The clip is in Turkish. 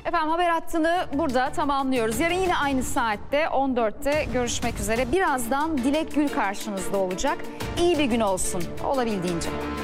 Efendim haber hattını burada tamamlıyoruz. Yarın yine aynı saatte 14'te görüşmek üzere. Birazdan Dilek Gül karşınızda olacak. İyi bir gün olsun olabildiğince.